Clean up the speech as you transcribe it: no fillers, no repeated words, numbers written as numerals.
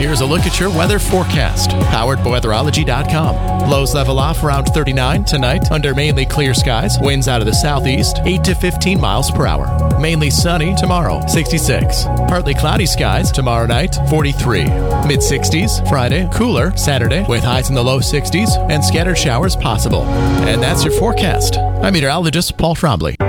Here's a look at your weather forecast, powered by weatherology.com. Lows level off around 39 tonight under mainly clear skies. Winds out of the southeast, 8 to 15 miles per hour. Mainly sunny tomorrow, 66. Partly cloudy skies tomorrow night, 43. Mid-60s Friday, cooler Saturday with highs in the low 60s and scattered showers possible. And that's your forecast. I'm meteorologist Paul Trombley.